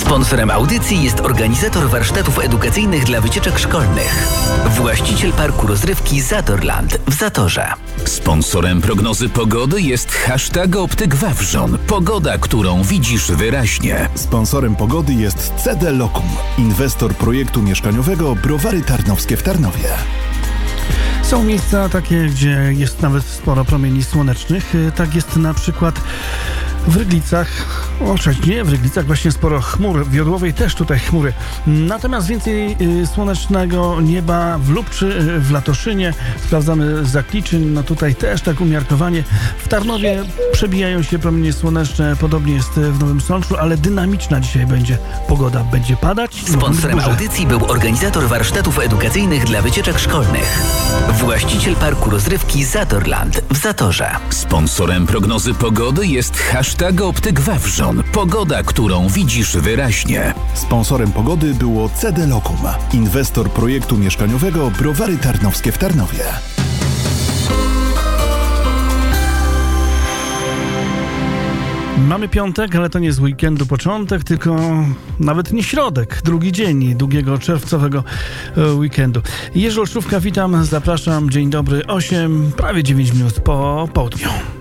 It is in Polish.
Sponsorem audycji jest organizator warsztatów edukacyjnych dla wycieczek szkolnych. Właściciel parku rozrywki Zatorland w Zatorze. Sponsorem prognozy pogody jest hashtag Optyk Wawrzon. Pogoda, którą widzisz wyraźnie. Sponsorem pogody jest CD Lokum, inwestor projektu mieszkaniowego Browary Tarnowskie w Tarnowie. Są miejsca takie, gdzie jest nawet sporo promieni słonecznych. Tak jest na przykład w Ryglicach, nie w Ryglicach, właśnie sporo chmur, w Jodłowej też tutaj chmury. Natomiast więcej słonecznego nieba w Lubczy, w Latoszynie. Sprawdzamy Zakliczyn, no tutaj też tak umiarkowanie. W Tarnowie przebijają się promienie słoneczne, podobnie jest w Nowym Sączu, ale dynamiczna dzisiaj będzie pogoda. Będzie padać. Sponsorem audycji był organizator warsztatów edukacyjnych dla wycieczek szkolnych. Właściciel parku rozrywki Zatorland w Zatorze. Sponsorem prognozy pogody jest hashtag Optyk Wawrzon. Pogoda, którą widzisz wyraźnie. Sponsorem pogody było CD Lokum, inwestor projektu mieszkaniowego Browary Tarnowskie w Tarnowie. Mamy piątek, ale to nie z weekendu początek, tylko nawet nie środek, drugi dzień długiego czerwcowego weekendu. Jerzy Olszówka, witam, zapraszam, dzień dobry, 8, prawie 9 minut po południu.